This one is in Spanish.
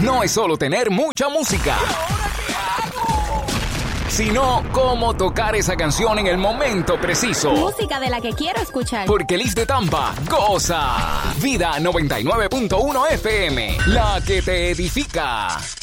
no es solo tener mucha música, sino cómo tocar esa canción en el momento preciso. Música de la que quiero escuchar. Porque Liz de Tampa goza. Vida 99.1 FM, la que te edifica.